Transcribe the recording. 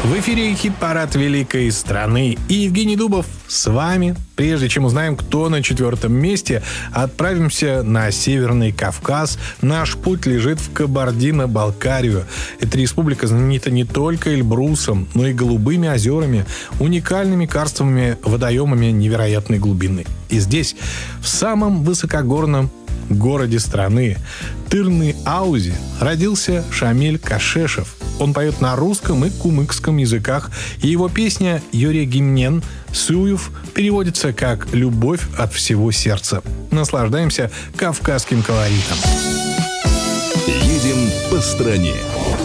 В эфире хит-парад великой страны. И Евгений Дубов с вами. Прежде чем узнаем, кто на 4-м месте, отправимся на Северный Кавказ. Наш путь лежит в Кабардино-Балкарию. Эта республика знаменита не только Эльбрусом, но и голубыми озерами, уникальными карстовыми водоемами невероятной глубины. И здесь, в самом высокогорном городе страны, Тырны-Аузе, родился Шамиль Кашешов. Он поет на русском и кумыкском языках, и его песня «Йөрегимнен Суев» переводится как «любовь от всего сердца». Наслаждаемся кавказским колоритом. Едем по стране.